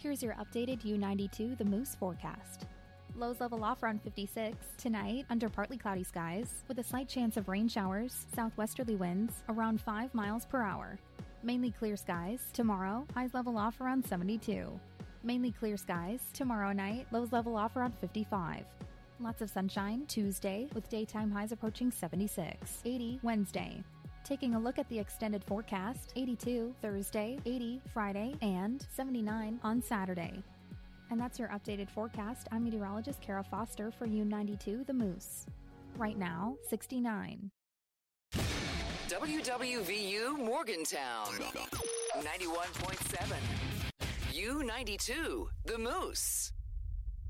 Here's your updated U92 The Moose forecast. Lows level off around 56. Tonight, under partly cloudy skies, with a slight chance of rain showers, southwesterly winds around 5 miles per hour. Mainly clear skies. Tomorrow, highs level off around 72. Mainly clear skies. Tomorrow night, lows level off around 55. Lots of sunshine Tuesday, with daytime highs approaching 76. 80 Wednesday. Taking a look at the extended forecast, 82 Thursday, 80 Friday, and 79 on Saturday. And that's your updated forecast. I'm meteorologist Kara Foster for U92 The Moose. Right now, 69. WWVU Morgantown, 91.7. U92 The Moose.